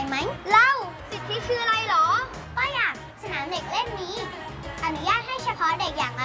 ไหมเล่าสิทธิคืออะไรหรอก็อย่างสนามเด็กเล่นนี้อนุญาตให้เฉพาะเด็กอยาก